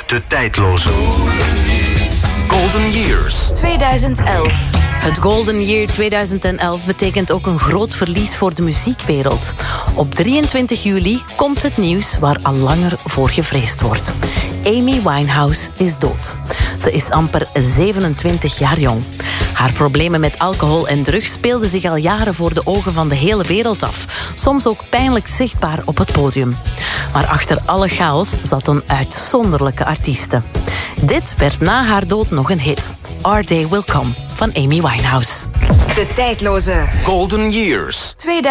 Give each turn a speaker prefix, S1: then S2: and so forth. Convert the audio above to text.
S1: De tijdloze Golden Years
S2: 2011.
S3: Het Golden Year 2011 betekent ook een groot verlies voor de muziekwereld. Op 23 juli komt het nieuws waar al langer voor gevreesd wordt. Amy Winehouse is dood. Ze is amper 27 jaar jong. Haar problemen met alcohol en drugs speelden zich al jaren voor de ogen van de hele wereld af. Soms ook pijnlijk zichtbaar op het podium. Maar achter alle chaos zat een uitzonderlijke artieste. Dit werd na haar dood nog een hit. Our Day Will Come van Amy Winehouse.
S2: De tijdloze
S1: Golden Years.
S2: 2011.